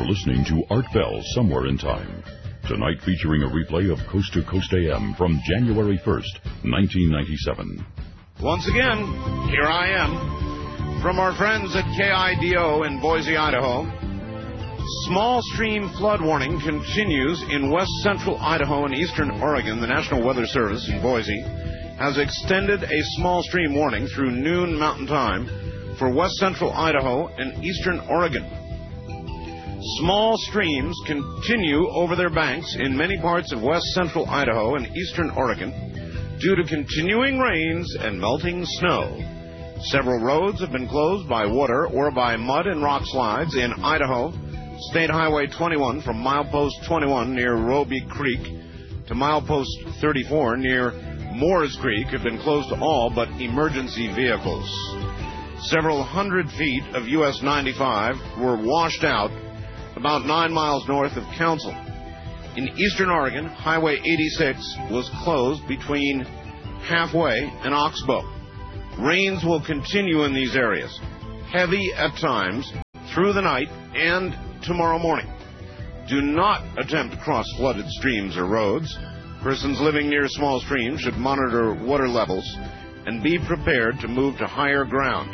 listening to Art Bell Somewhere in Time. Tonight featuring a replay of Coast to Coast AM from January 1st, 1997. Once again, here I am from our friends at KIDO in Boise, Idaho. Small stream flood warning continues in west central Idaho and eastern Oregon. The National Weather Service in Boise has extended a small stream warning through noon Mountain Time for west central Idaho and eastern Oregon. Small streams continue over their banks in many parts of west central Idaho and eastern Oregon due to continuing rains and melting snow. Several roads have been closed by water or by mud and rock slides in Idaho. State Highway 21 from milepost 21 near Roby Creek to milepost 34 near Moores Creek have been closed to all but emergency vehicles. Several hundred feet of US 95 were washed out about 9 miles north of Council. In eastern Oregon, Highway 86 was closed between Halfway and Oxbow. Rains will continue in these areas, heavy at times, through the night and tomorrow morning. Do not attempt to cross flooded streams or roads. Persons living near small streams should monitor water levels and be prepared to move to higher ground.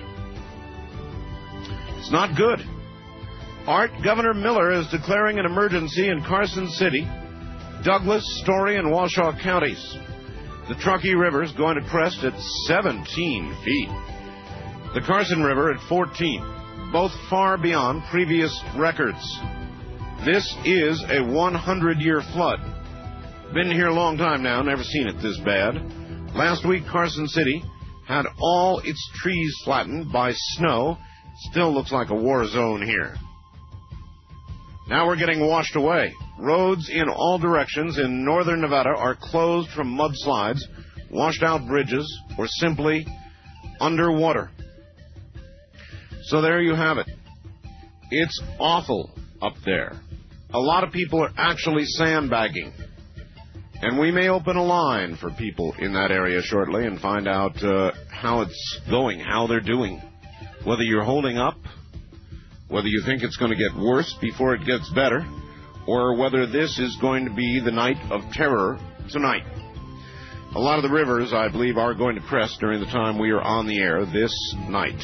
It's not good. Governor Miller is declaring an emergency in Carson City, Douglas, Story, and Washoe counties. The Truckee River is going to crest at 17 feet. The Carson River at 14, both far beyond previous records. This is a 100-year flood. Been here a long time now, never seen it this bad. Last week, Carson City had all its trees flattened by snow. Still looks like a war zone here. Now we're getting washed away. Roads in all directions in northern Nevada are closed from mudslides, washed out bridges, or simply underwater. So there you have it. It's awful up there. A lot of people are actually sandbagging. And we may open a line for people in that area shortly and find out how it's going, how they're doing. Whether you're holding up, whether you think it's going to get worse before it gets better, or whether this is going to be the night of terror tonight. A lot of the rivers, I believe, are going to crest during the time we are on the air this night.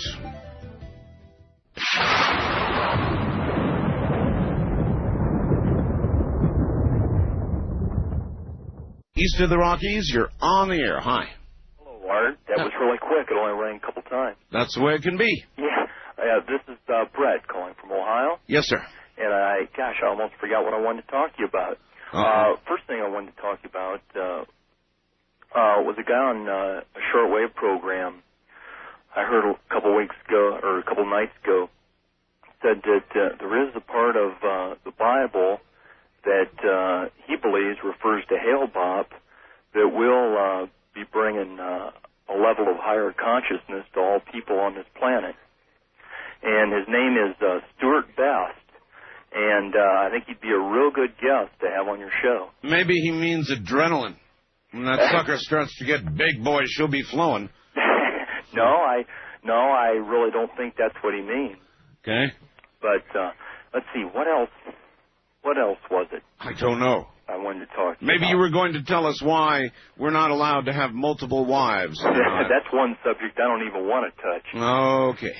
East of the Rockies, you're on the air. Hi. Hello, Art. That was really quick. It only rang a couple times. That's the way it can be. Yeah. This is Brett calling from Ohio. Yes, sir. And I almost forgot what I wanted to talk to you about. First thing I wanted to talk to you about was a guy on a shortwave program. I heard a couple weeks ago, or a couple nights ago, said that there is a part of the Bible that he believes refers to Hale-Bopp that will be bringing a level of higher consciousness to all people on this planet. And his name is Stuart Best, and I think he'd be a real good guest to have on your show. Maybe he means adrenaline. When that sucker starts to get big, boy, she'll be flowing. No, I really don't think that's what he means. Okay. But let's see, what else was it? I don't know. I wanted to talk to you Maybe about. you were going to tell us why we're not allowed to have multiple wives. That's one subject I don't even want to touch. Okay.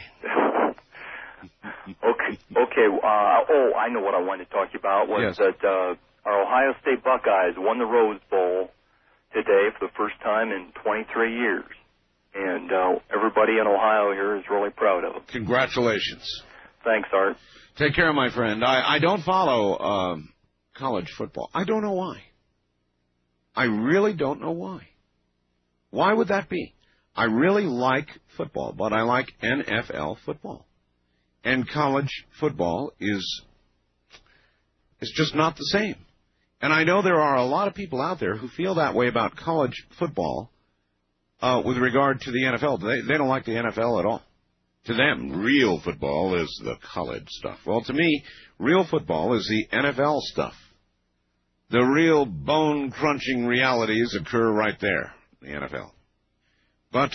Okay. I know what I wanted to talk to you about was that our Ohio State Buckeyes won the Rose Bowl today for the first time in 23 years. And everybody in Ohio here is really proud of them. Congratulations. Thanks, Art. Take care, my friend. I don't follow college football. I don't know why. I really don't know why. Why would that be? I really like football, but I like NFL football. And college football is just not the same. And I know there are a lot of people out there who feel that way about college football with regard to the NFL. They don't like the NFL at all. To them, real football is the college stuff. Well, to me, real football is the NFL stuff. The real bone-crunching realities occur right there, the NFL. But,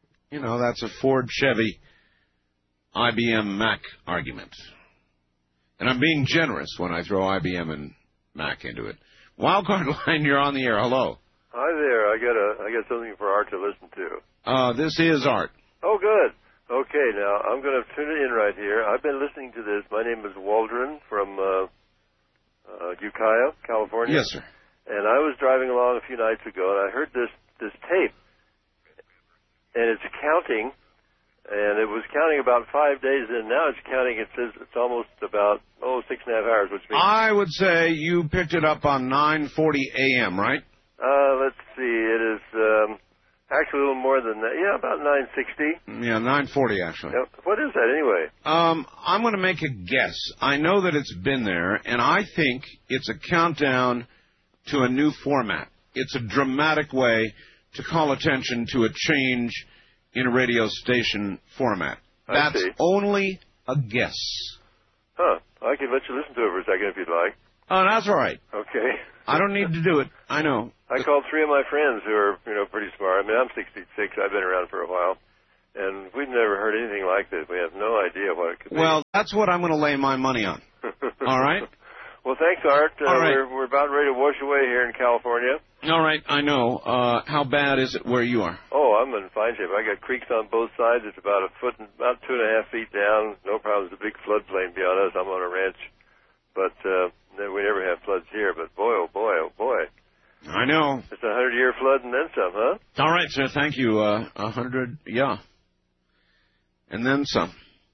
that's a Ford, Chevy, IBM, Mac argument. And I'm being generous when I throw IBM and Mac into it. Wildcard line, you're on the air. Hello. Hi there. I got something for Art to listen to. This is Art. Oh, good. Okay, now I'm going to tune it in right here. I've been listening to this. My name is Waldron from Ukiah, California. Yes, sir. And I was driving along a few nights ago, and I heard this tape, and it's counting, and it was counting about 5 days, and now it's counting. It says it's almost about 6.5 hours, which means I would say you picked it up on 9:40 a.m. Right? Let's see. It is actually a little more than that. Yeah, about 9:60. Yeah, 9:40 actually. What is that anyway? I'm going to make a guess. I know that it's been there, and I think it's a countdown to a new format. It's a dramatic way to call attention to a change in a radio station format. That's only a guess. Huh. I can let you listen to it for a second if you'd like. Oh, that's all right. Okay. I don't need to do it. I know. I called 3 of my friends who are, pretty smart. I mean, I'm 66. I've been around for a while. And we've never heard anything like this. We have no idea what it could be. Well, that's what I'm going to lay my money on. All right? Well, thanks, Art. All right. We're about ready to wash away here in California. All right, I know. How bad is it where you are? Oh, I'm in fine shape. I got creeks on both sides. It's about about 2.5 feet down. No problems. A big floodplain beyond us. I'm on a ranch. But we never have floods here. But boy, oh boy, oh boy. I know. It's a 100-year flood and then some, huh? All right, sir. Thank you. 100, yeah. And then some.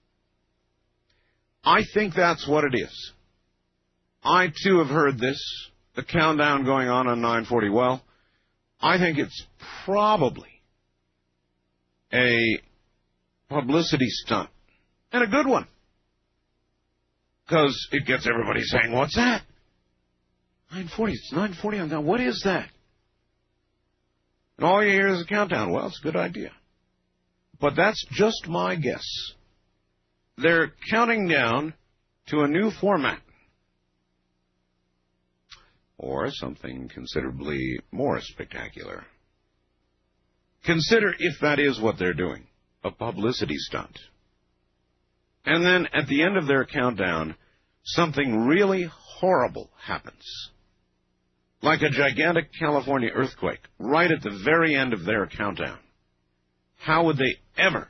I think that's what it is. I, too, have heard this, the countdown going on 9:40. Well, I think it's probably a publicity stunt, and a good one, because it gets everybody saying, what's that? 9:40, it's 9:40. Now, what is that? And all you hear is a countdown. Well, it's a good idea. But that's just my guess. They're counting down to a new format. Or something considerably more spectacular. Consider if that is what they're doing, a publicity stunt. And then at the end of their countdown, something really horrible happens. Like a gigantic California earthquake, right at the very end of their countdown. How would they ever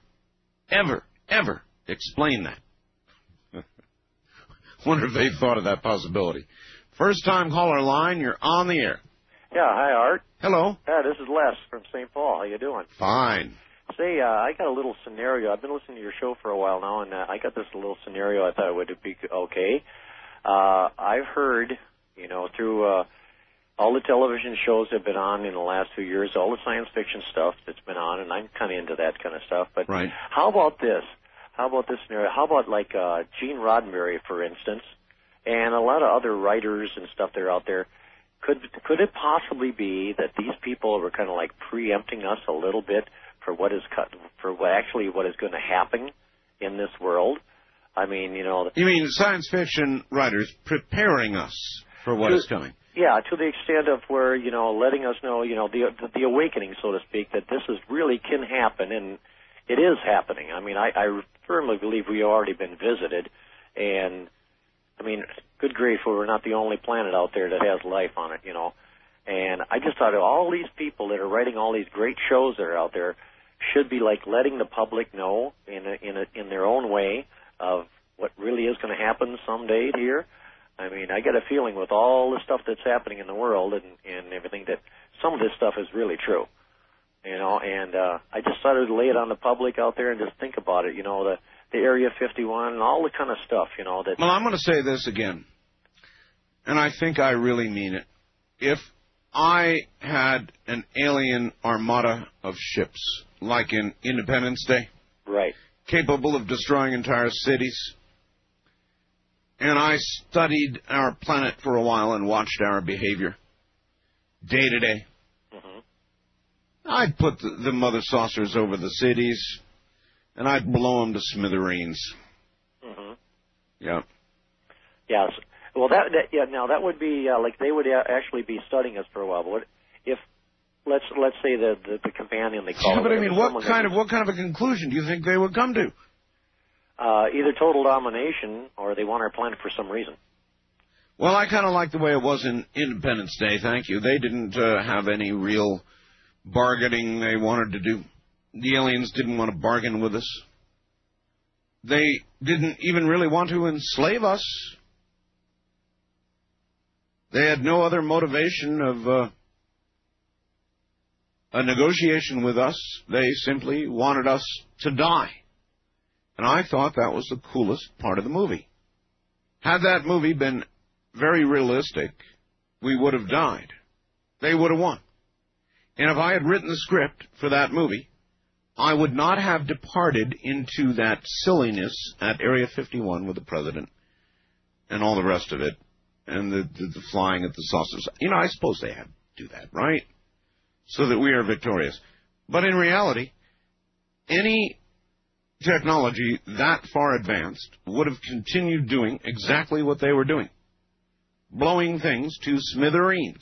explain that? Wonder if they thought of that possibility. First-time caller line, you're on the air. Yeah, hi, Art. Hello. Yeah, this is Les from St. Paul. How you doing? Fine. Say, I got a little scenario. I've been listening to your show for a while now, and I got this little scenario I thought would be okay. I've heard, through all the television shows that have been on in the last few years, all the science fiction stuff that's been on, and I'm kind of into that kind of stuff. But right. How about this? How about this scenario? How about like Gene Roddenberry, for instance, and a lot of other writers and stuff that are out there? Could it possibly be that these people were kind of like preempting us a little bit for what is going to happen in this world? I mean, You mean science fiction writers preparing us for what is coming? Yeah, to the extent of where, letting us know, the awakening, so to speak, that this is really can happen, and it is happening. I mean, I firmly believe we've already been visited, and, I mean, good grief, we're not the only planet out there that has life on it, And I just thought of all these people that are writing all these great shows that are out there should be like letting the public know in their own way of what really is going to happen someday here. I mean, I get a feeling with all the stuff that's happening in the world and everything that some of this stuff is really true, and I just thought I'd lay it on the public out there and just think about it, the Area 51 and all the kind of stuff, that... Well, I'm going to say this again, and I think I really mean it. If I had an alien armada of ships, like in Independence Day, right, capable of destroying entire cities, and I studied our planet for a while and watched our behavior day to day, I'd put the mother saucers over the cities, and I'd blow them to smithereens. Yeah. Yes. Well, now that would be like they would actually be studying us for a while. But if let's say the companion they call. Yeah, but I mean, what kind of a conclusion do you think they would come to? Either total domination or they want our planet for some reason. Well, I kind of like the way it was in Independence Day, thank you. They didn't have any real bargaining they wanted to do. The aliens didn't want to bargain with us. They didn't even really want to enslave us. They had no other motivation of a negotiation with us. They simply wanted us to die. And I thought that was the coolest part of the movie. Had that movie been very realistic, we would have died. They would have won. And if I had written the script for that movie, I would not have departed into that silliness at Area 51 with the president and all the rest of it, and the flying at the saucers. You know, I suppose they had to do that, right? So that we are victorious. But in reality, any technology that far advanced would have continued doing exactly what they were doing, blowing things to smithereens.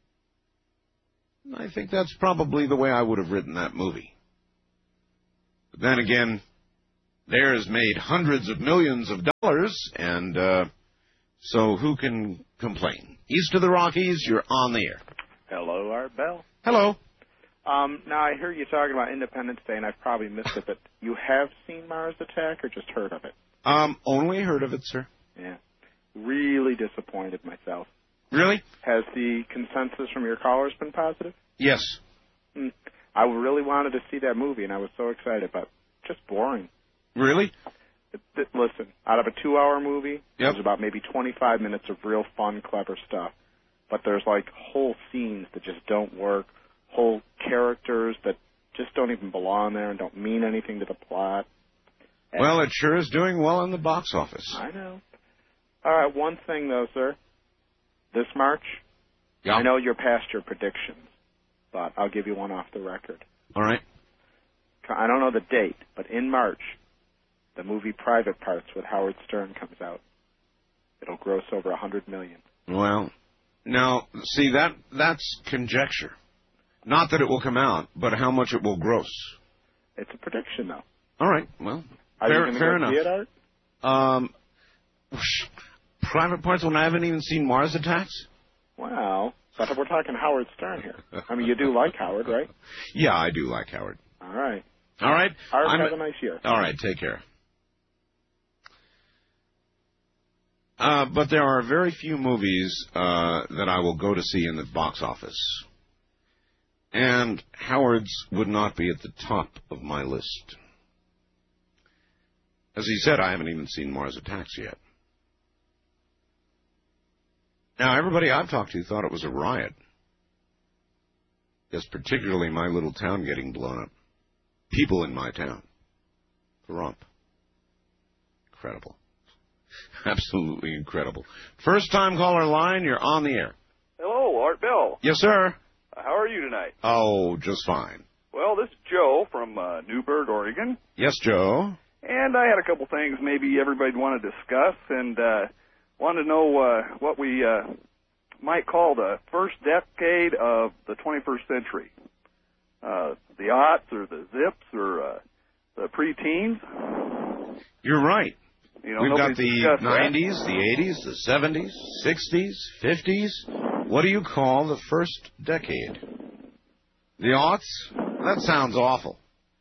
I think that's probably the way I would have written that movie. But then again, theirs made hundreds of millions of dollars, and so who can complain? East of the Rockies, you're on the air. Hello, Art Bell. Hello. Now, I hear you talking about Independence Day, and I've probably missed it, but you have seen Mars Attack or just heard of it? Only heard of it, sir. Yeah. Really disappointed myself. Really? Has the consensus from your callers been positive? Yes. I really wanted to see that movie, and I was so excited, but just boring. Really? Listen, out of a 2-hour movie, Yep. there's about maybe 25 minutes of real fun, clever stuff. But there's like whole scenes that just don't work, whole characters that just don't even belong there and don't mean anything to the plot. And well, it sure is doing well in the box office. I know. All right, one thing, though, sir. This March, Yeah. I know you're past your predictions, but I'll give you one off the record. All right. I don't know the date, but in March, the movie Private Parts with Howard Stern comes out. It'll gross over $100 million. Well, now, see, that's conjecture. Not that it will come out, but how much it will gross. It's a prediction, though. All right, well, Are you fair going to enough. see it, Art? Private Parts when I haven't even seen Mars Attacks? Well, but we're talking Howard Stern here. I mean, you do like Howard, right? Yeah, I do like Howard. All right. All right. Howard, have a nice year. All right, take care. But there are very few movies that I will go to see in the box office. And Howard's would not be at the top of my list. As he said, I haven't even seen Mars Attacks yet. Now, everybody I've talked to thought it was a riot. Yes, particularly my little town getting blown up. People in my town. Grump. Incredible. Absolutely incredible. First time caller line, you're on the air. Hello, Art Bell. Yes, sir. How are you tonight? Oh, just fine. Well, this is Joe from Newburgh, Oregon. Yes, Joe. And I had a couple things maybe everybody'd want to discuss, and wanted to know what we might call the first decade of the 21st century. The aughts or the zips or the preteens. You're right. You know, we've got the discussed that. 90s, the 80s, the 70s, 60s, 50s. What do you call the first decade? The aughts? That sounds awful.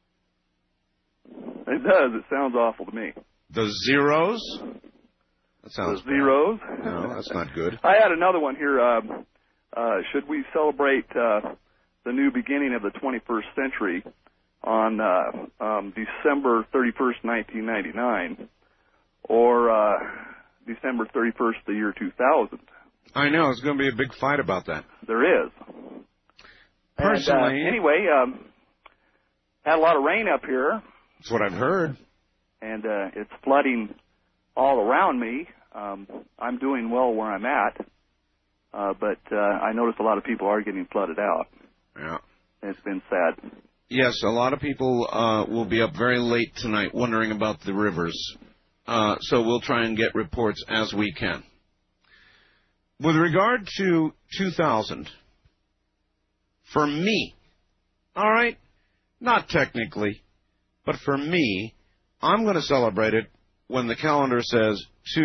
It does. It sounds awful to me. The zeros? That sounds The zeros? bad. No, that's not good. I had another one here. Should we celebrate the new beginning of the 21st century on December 31st, 1999, or December 31st, the year 2000? I know. It's going to be a big fight about that. There is. Personally... And, anyway, had a lot of rain up here. That's what I've heard. And it's flooding all around me. I'm doing well where I'm at, but I noticed a lot of people are getting flooded out. Yeah. It's been sad. Yes, a lot of people will be up very late tonight wondering about the rivers. So we'll try and get reports as we can. With regard to 2000, for me, all right, not technically, but for me, I'm going to celebrate it when the calendar says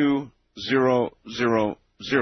2000.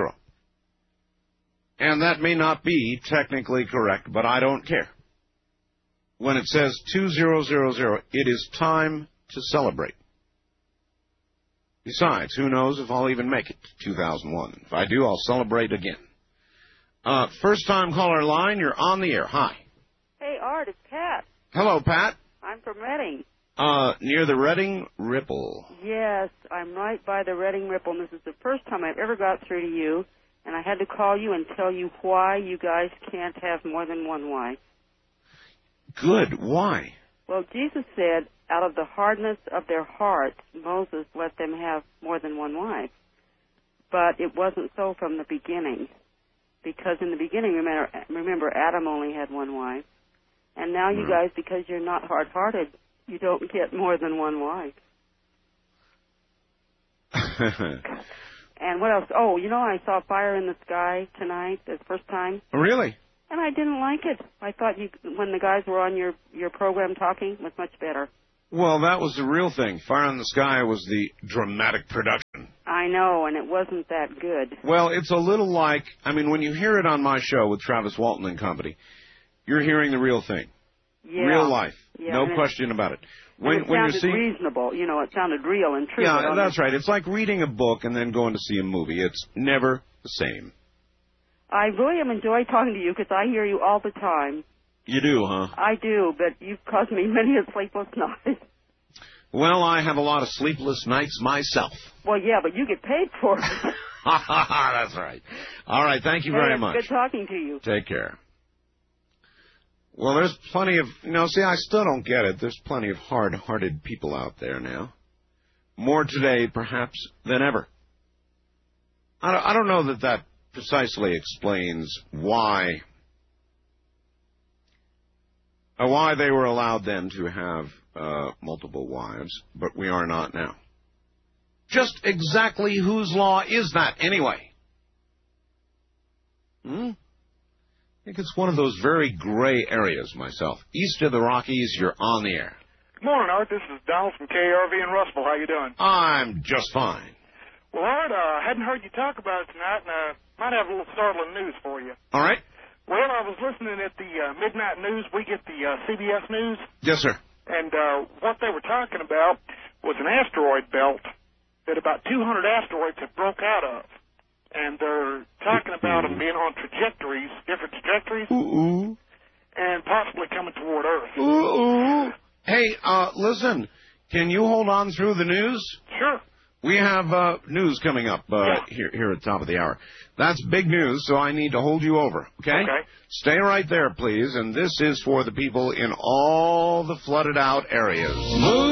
And that may not be technically correct, but I don't care. When it says 2000, it is time to celebrate. Besides, who knows if I'll even make it to 2001. If I do, I'll celebrate again. First-time caller line, you're on the air. Hi. Hey, Art, it's Pat. Hello, Pat. I'm from Reading. Near the Reading Ripple. Yes, I'm right by the Reading Ripple, and this is the first time I've ever got through to you, and I had to call you and tell you why you guys can't have more than one wife. Good. Why? Well, Jesus said, out of the hardness of their hearts, Moses let them have more than one wife. But it wasn't so from the beginning. Because in the beginning, remember Adam only had one wife. And now you guys, because you're not hard-hearted, you don't get more than one wife. And what else? Oh, I saw Fire in the Sky tonight, the first time. Really? And I didn't like it. I thought when the guys were on your program talking, it was much better. Well, that was the real thing. Fire in the Sky was the dramatic production. I know, and it wasn't that good. Well, it's a little like, when you hear it on my show with Travis Walton and company, you're hearing the real thing. Yeah. Real life. Yeah, no question about it. When you're seeing, reasonable. It sounded real and true. Yeah, that's right. It's like reading a book and then going to see a movie. It's never the same. I really enjoy talking to you because I hear you all the time. You do, huh? I do, but you've caused me many a sleepless night. Well, I have a lot of sleepless nights myself. Well, yeah, but you get paid for it. That's right. All right, thank you very much. Good talking to you. Take care. Well, there's plenty of, I still don't get it. There's plenty of hard-hearted people out there now. More today, perhaps, than ever. I don't know that precisely explains why they were allowed then to have multiple wives, but we are not now. Just exactly whose law is that, anyway? I think it's one of those very gray areas myself. East of the Rockies, you're on the air. Good morning, Art. This is Donald from KRV in Russell. How you doing? I'm just fine. Well, Art, I hadn't heard you talk about it tonight, and might have a little startling news for you. All right. Well, I was listening at the midnight news. We get the CBS News. Yes, sir. And what they were talking about was an asteroid belt that about 200 asteroids have broke out of. And they're talking about them being on trajectories, different trajectories, and possibly coming toward Earth. Hey, listen, can you hold on through the news? Sure. We have news coming up here at the top of the hour. That's big news, so I need to hold you over, okay? Okay. Stay right there, please, and this is for the people in all the flooded-out areas.